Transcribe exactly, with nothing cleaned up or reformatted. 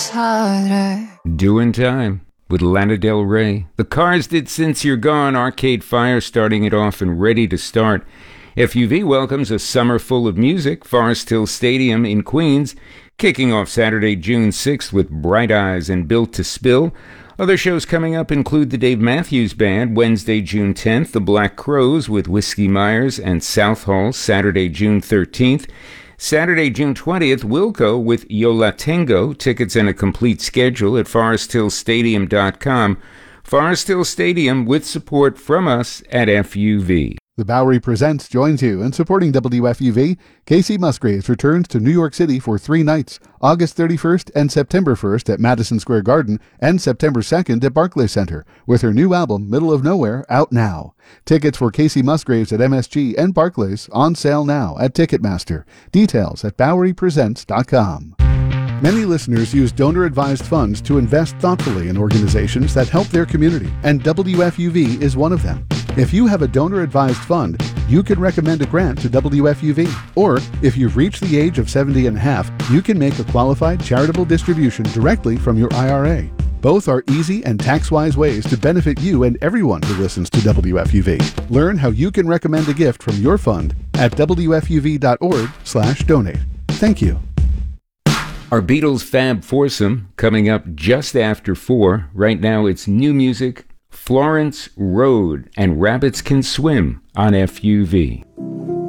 harder. Doing Time with Lana Del Rey. The Cars did Since You're Gone, Arcade Fire starting it off and Ready to Start. F U V welcomes a summer full of music, Forest Hill Stadium in Queens, kicking off Saturday, June sixth with Bright Eyes and Built to Spill. Other shows coming up include the Dave Matthews Band, Wednesday, June tenth, the Black Crowes with Whiskey Myers and South Hall, Saturday, June thirteenth. Saturday, June twentieth, Wilco with Yo La Tengo. Tickets and a complete schedule at forest hill stadium dot com. Forest Hill Stadium with support from us at F U V. The Bowery Presents joins you in supporting W F U V. Casey Musgraves returns to New York City for three nights, August thirty-first and September first at Madison Square Garden and September second at Barclays Center, with her new album, Middle of Nowhere, out now. Tickets for Casey Musgraves at M S G and Barclays on sale now at Ticketmaster. Details at bowery presents dot com. Many listeners use donor-advised funds to invest thoughtfully in organizations that help their community, and W F U V is one of them. If you have a donor-advised fund, you can recommend a grant to W F U V. Or, if you've reached the age of seventy and a half, you can make a qualified charitable distribution directly from your I R A. Both are easy and tax-wise ways to benefit you and everyone who listens to W F U V. Learn how you can recommend a gift from your fund at W F U V dot org slash donate. Thank you. Our Beatles Fab Foursome coming up just after four. Right now it's new music, Florence Road and Rabbits Can Swim on F U V.